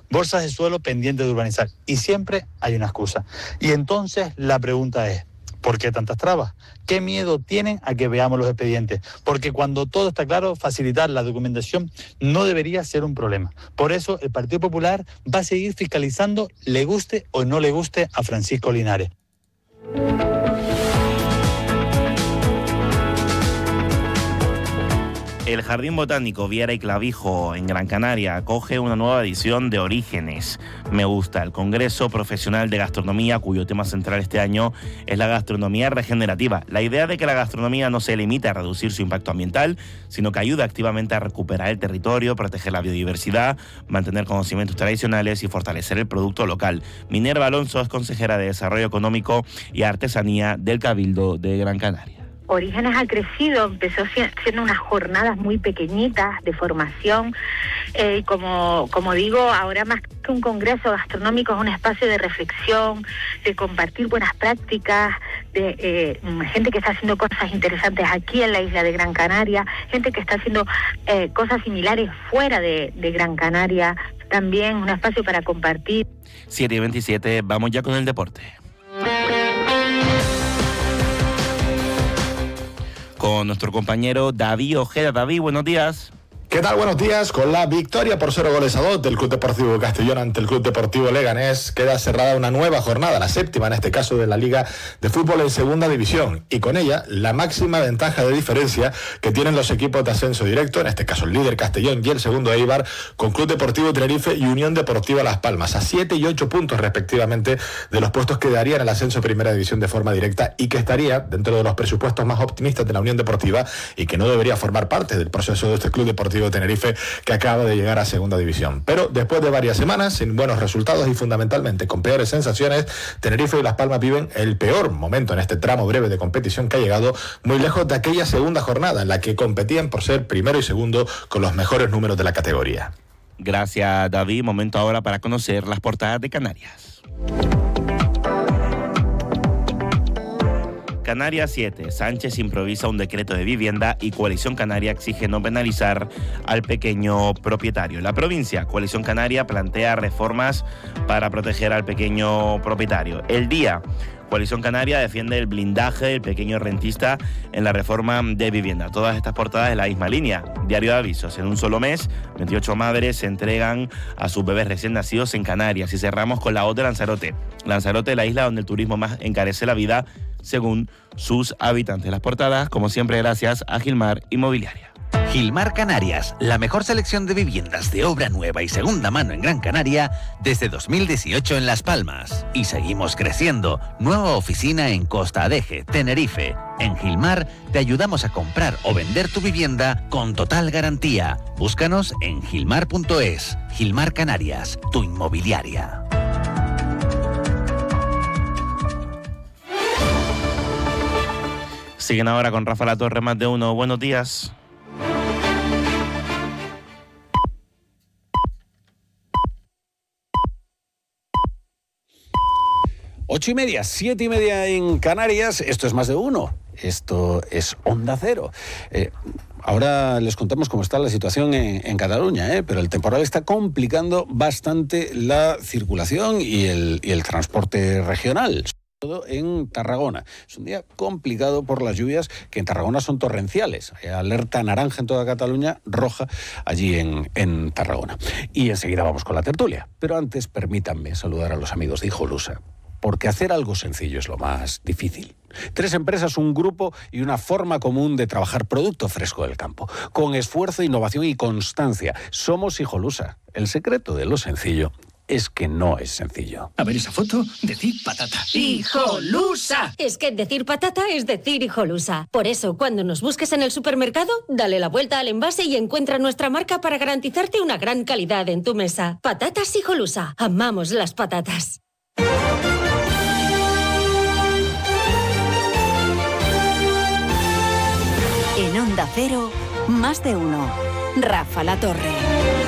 bolsas de suelo pendientes de urbanizar. Y siempre hay una excusa. Y entonces la pregunta es, ¿por qué tantas trabas? ¿Qué miedo tienen a que veamos los expedientes? Porque cuando todo está claro, facilitar la documentación no debería ser un problema. Por eso el Partido Popular va a seguir fiscalizando, le guste o no le guste a Francisco Linares. El Jardín Botánico Viera y Clavijo en Gran Canaria acoge una nueva edición de Orígenes. Me gusta, el Congreso Profesional de Gastronomía, cuyo tema central este año es la gastronomía regenerativa. La idea de que la gastronomía no se limite a reducir su impacto ambiental, sino que ayude activamente a recuperar el territorio, proteger la biodiversidad, mantener conocimientos tradicionales y fortalecer el producto local. Minerva Alonso es consejera de Desarrollo Económico y Artesanía del Cabildo de Gran Canaria. Orígenes ha crecido, empezó siendo unas jornadas muy pequeñitas de formación y como digo, ahora más que un congreso gastronómico es un espacio de reflexión, de compartir buenas prácticas, de gente que está haciendo cosas interesantes aquí en la isla de Gran Canaria, gente que está haciendo cosas similares fuera de Gran Canaria, también un espacio para compartir. 7:27, vamos ya con el deporte. Con nuestro compañero David Ojeda. David, buenos días. ¿Qué tal? Buenos días. Con la victoria por 0-2 del Club Deportivo Castellón ante el Club Deportivo Leganés, queda cerrada una nueva jornada, la séptima en este caso de la Liga de Fútbol en Segunda División, y con ella la máxima ventaja de diferencia que tienen los equipos de ascenso directo, en este caso el líder Castellón y el segundo Eibar, con Club Deportivo Tenerife y Unión Deportiva Las Palmas, a 7 y 8 puntos respectivamente de los puestos que darían el ascenso a Primera División de forma directa, y que estaría dentro de los presupuestos más optimistas de la Unión Deportiva y que no debería formar parte del proceso de este Club Deportivo de Tenerife, que acaba de llegar a Segunda División. Pero después de varias semanas sin buenos resultados y fundamentalmente con peores sensaciones, Tenerife y Las Palmas viven el peor momento en este tramo breve de competición que ha llegado muy lejos de aquella segunda jornada en la que competían por ser primero y segundo con los mejores números de la categoría. Gracias, David. Momento ahora para conocer las portadas de Canarias. Canarias 7. Sánchez improvisa un decreto de vivienda y Coalición Canaria exige no penalizar al pequeño propietario. La provincia, Coalición Canaria plantea reformas para proteger al pequeño propietario. El Día, Coalición Canaria defiende el blindaje del pequeño rentista en la reforma de vivienda. Todas estas portadas de la misma línea. Diario de Avisos. En un solo mes, 28 madres se entregan a sus bebés recién nacidos en Canarias. Y cerramos con la voz de Lanzarote. Lanzarote, la isla donde el turismo más encarece la vida según sus habitantes. Las portadas, como siempre, gracias a Gilmar Inmobiliaria. Gilmar Canarias, la mejor selección de viviendas de obra nueva y segunda mano en Gran Canaria desde 2018 en Las Palmas. Y seguimos creciendo. Nueva oficina en Costa Adeje, Tenerife. En Gilmar te ayudamos a comprar o vender tu vivienda con total garantía. Búscanos en gilmar.es. Gilmar Canarias, tu inmobiliaria. Siguen ahora con Rafa Latorre, más de uno. Buenos días. Ocho y media, 7:30 en Canarias. Esto es más de uno. Esto es Onda Cero. Ahora les contamos cómo está la situación en Cataluña, pero el temporal está complicando bastante la circulación y el transporte regional. Todo en Tarragona. Es un día complicado por las lluvias que en Tarragona son torrenciales. Hay alerta naranja en toda Cataluña, roja allí en Tarragona. Y enseguida vamos con la tertulia. Pero antes permítanme saludar a los amigos de Hijolusa, porque hacer algo sencillo es lo más difícil. 3 empresas, un grupo y una forma común de trabajar producto fresco del campo. Con esfuerzo, innovación y constancia. Somos Hijolusa. El secreto de lo sencillo es que no es sencillo. A ver esa foto, decir patata. ¡Hijolusa! Es que decir patata es decir Hijolusa. Por eso, cuando nos busques en el supermercado, dale la vuelta al envase y encuentra nuestra marca para garantizarte una gran calidad en tu mesa. Patatas Hijolusa. Amamos las patatas. En Onda Cero, más de uno. Rafa Latorre.